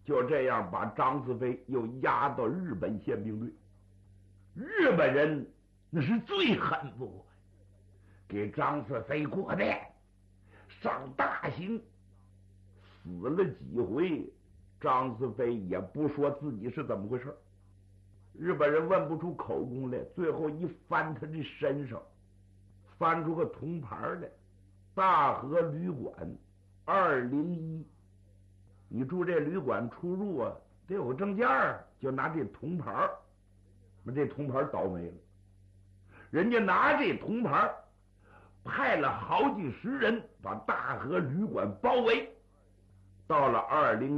就这样把张思飞又押到日本宪兵队。日本人那是最狠不过，给张思飞过的上大刑，死了几回，张思飞也不说自己是怎么回事。日本人问不出口供来，最后一翻他的身上，翻出个铜牌来，大和旅馆201。你住这旅馆出入啊，得有个证件就拿这铜牌。那这铜牌倒霉了，人家拿这铜牌派了好几十人把大和旅馆包围，到了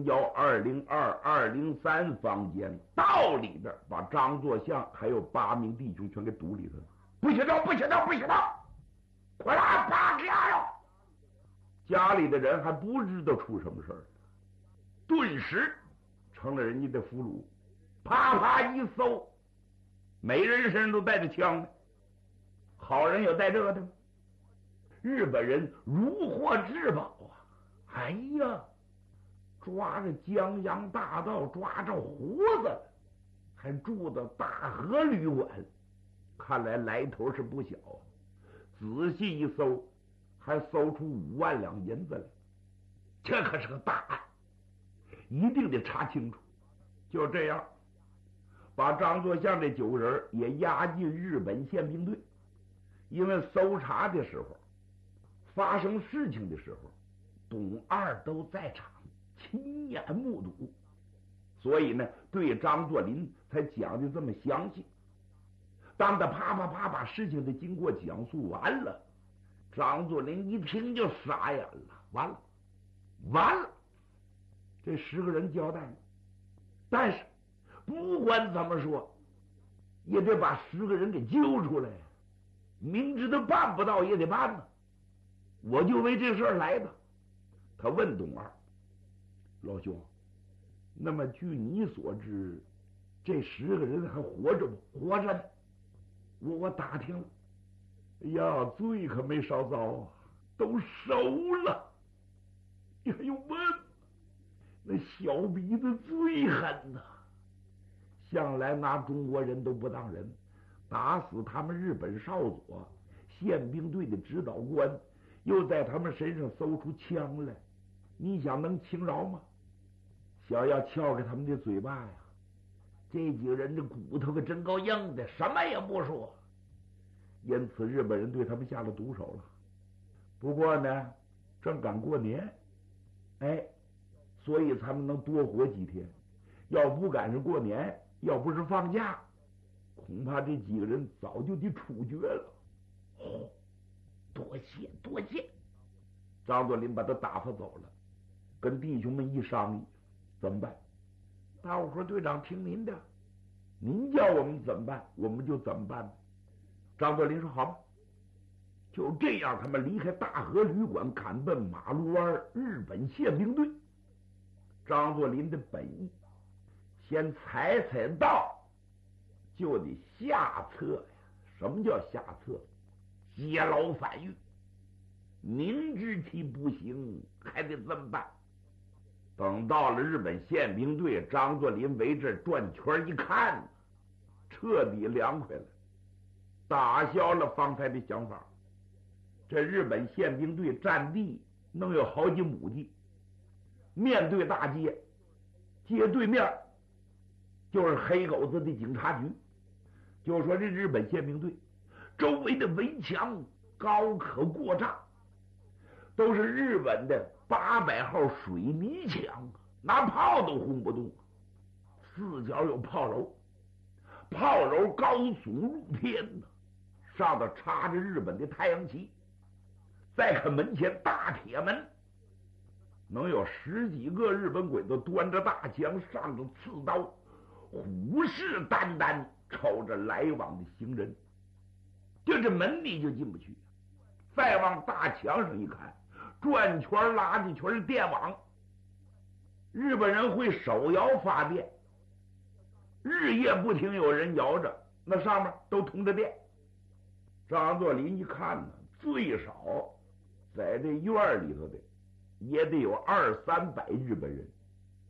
201、202、203房间，到里边把张作相还有8名弟兄全给堵里头了。不许动，不许动，不许动！快来扒家哟！家里的人还不知道出什么事儿，顿时成了人家的俘虏。啪啪一搜，每人身上都带着枪呢。好人有带这个的吗？日本人如获至宝啊！哎呀，抓着江洋大盗，抓着胡子，还住到大和旅馆，看来来头是不小啊。仔细一搜，还搜出5万两银子来，这可是个大案，一定得查清楚。就这样，把张作相这9个人也押进日本宪兵队。因为搜查的时候，发生事情的时候，董二都在场，亲眼目睹，所以呢，对张作霖才讲的这么详细。当他啪啪啪把事情的经过讲述完了，张作霖一听就傻眼了，完了，完了，这10个人交代了。但是不管怎么说，也得把10个人给揪出来，明知道办不到也得办呢。我就为这事儿来的。他问董二：“老兄，那么据你所知，这10个人还活着不？”“活着呢。我打听了，哎呀，罪可没少遭啊，都熟了。你还用问？那小鼻子最狠呐，向来拿中国人都不当人，打死他们日本少佐宪兵队的指导官，又在他们身上搜出枪来，你想能轻饶吗？想要撬开他们的嘴巴呀，这几个人的骨头可真够硬的，什么也不说。因此日本人对他们下了毒手了。不过呢，正赶过年，所以他们能多活几天。要不赶上过年，要不是放假，恐怕这几个人早就得处决了。多谢多谢。张作霖把他打发走了，跟弟兄们一商议，怎么办？大伙说：“队长听您的，您叫我们怎么办，我们就怎么办。”张作霖说：“好吧。”就这样，他们离开大和旅馆，赶奔马路湾日本宪兵队。张作霖的本意，先踩道，就得下策呀。什么叫下策？劫牢反狱。明知其不行，还得这么办。等到了日本宪兵队，张作霖围这转圈一看，彻底凉快了，打消了方才的想法。这日本宪兵队占地能有好几亩地，面对大街，街对面就是黑狗子的警察局。就说这日本宪兵队周围的围墙高可过丈，都是日本的800号水泥墙，拿炮都轰不动。四角有炮楼，炮楼高耸入天呢，上头插着日本的太阳旗。再看门前大铁门，能有10几个日本鬼子端着大枪，上着刺刀，虎视眈眈瞅着来往的行人。就这门里就进不去。再往大墙上一看，转圈拉进全是电网。日本人会手摇发电，日夜不停有人摇着，那上面都通着电。张作霖一看呢，最少在这院里头的也得有200-300日本人，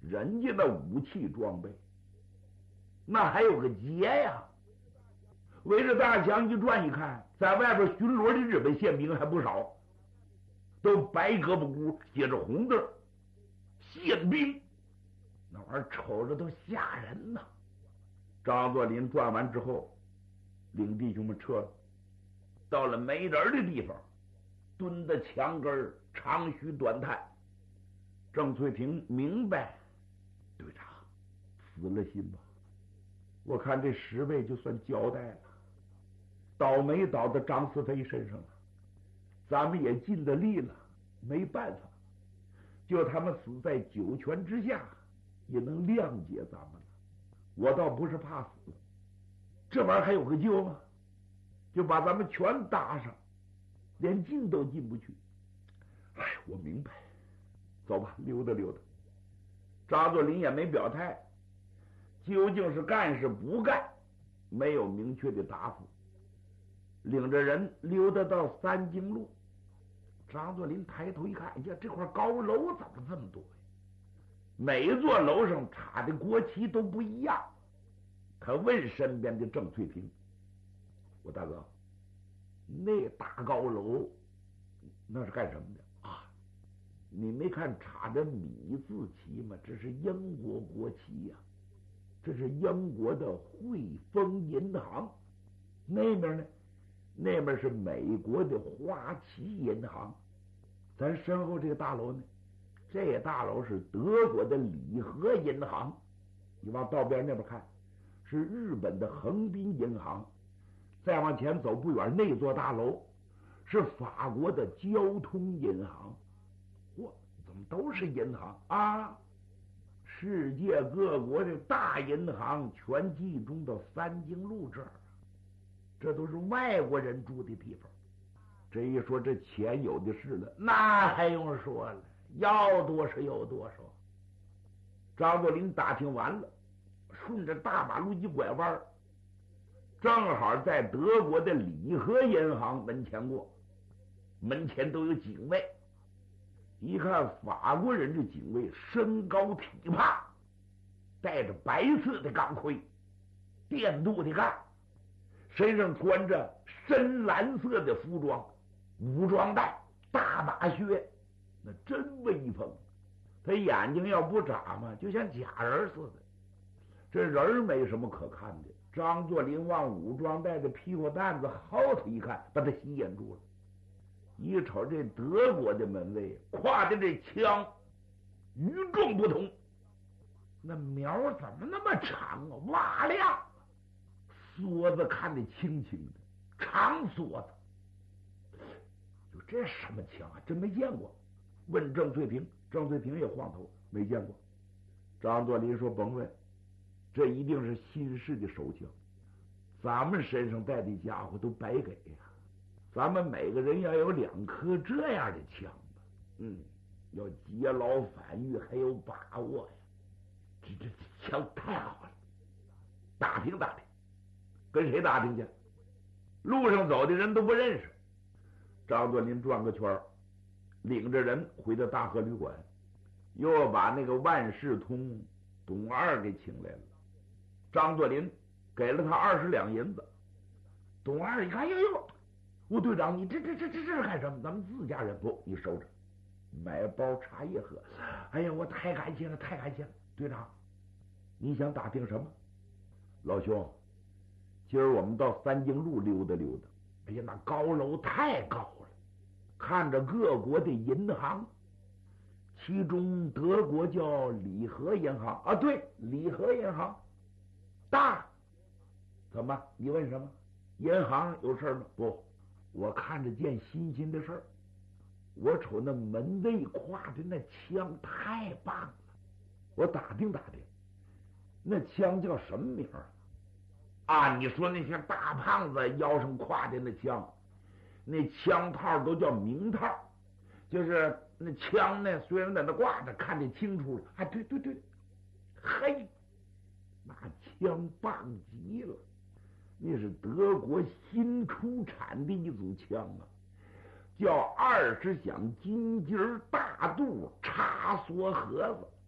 人家的武器装备，那还有个节呀。围着大墙一转一看，在外边巡逻的日本宪兵还不少，都白胳膊骨写着红字，宪兵，那玩意儿瞅着都吓人呐。张作霖转完之后，领弟兄们撤了，到了没人的地方，蹲在墙根长吁短叹。郑翠萍明白，队长死了心吧，我看这10位就算交代了，倒霉倒在张思飞身上了，咱们也尽的力了，没办法，就他们死在九泉之下，也能谅解咱们了。我倒不是怕死，这玩意儿还有个救吗？就把咱们全搭上，连进都进不去。哎，我明白，走吧，溜达溜达。张作霖也没表态，究竟是干是不干，没有明确的答复。领着人溜达到三经路，张作霖抬头一看，哎呀，这块高楼怎么这么多呀？每一座楼上插的国旗都不一样。他问身边的郑翠萍：“我大哥，那大高楼那是干什么的啊？你没看插着米字旗吗？这是英国国旗呀，这是英国的汇丰银行。那边呢？那边是美国的花旗银行。咱身后这个大楼呢？这大楼是德国的里和银行。你往道边那边看，是日本的横滨银行。再往前走不远，那座大楼是法国的交通银行。嚯，怎么都是银行啊？世界各国的大银行全集中到三经路这儿，这都是外国人住的地方。这一说，这钱有的是了，那还用说了，要多少有多少。张作霖打听完了，顺着大马路一拐弯，正好在德国的里和银行门前过，门前都有警卫。一看法国人这警卫身高体胖，戴着白色的钢盔，电镀的杠，身上穿着深蓝色的服装，武装带，大马靴，那真威风。他眼睛要不眨嘛，就像假人似的。这人没什么可看的。张作霖往武装带的屁股蛋子薅头一看，把他吸引住了。一瞅这德国的门卫挎的这枪与众不同，那苗怎么那么长啊？瓦亮，梭子看得清清的，长梭子。就这什么枪啊？真没见过。问郑翠萍，郑翠萍也晃头，没见过。张作霖说：“甭问，这一定是新式的手枪，咱们身上带的家伙都白给呀。咱们每个人要有2颗这样的枪吧，要劫牢反狱还有把握呀。这枪太好了，打听打听。跟谁打听去？路上走的人都不认识。”张作霖转个圈，领着人回到大河旅馆，又把那个万事通董二给请来了。张作霖给了他20两银子。董二一看，哟，吴队长，你这是干什么？咱们自家人不，你收着，买包茶叶喝。哎呀，我太感谢了，太感谢了，队长。你想打听什么？老兄，今儿我们到三经路溜达溜达。哎呀，那高楼太高了，看着各国的银行，其中德国叫里和银行啊，对，里和银行大。怎么？你问什么？银行有事吗？不，我看着件新鲜的事儿。我瞅那门卫挎的那枪太棒了，我打听打听，那枪叫什么名啊？你说那些大胖子腰上挎的那枪，那枪套都叫名套，就是那枪呢，虽然在那挂着，看得清楚了。啊，对，嘿，那枪棒极了，那是德国新出产的一组枪啊，叫20响金鸡大肚插梭盒子。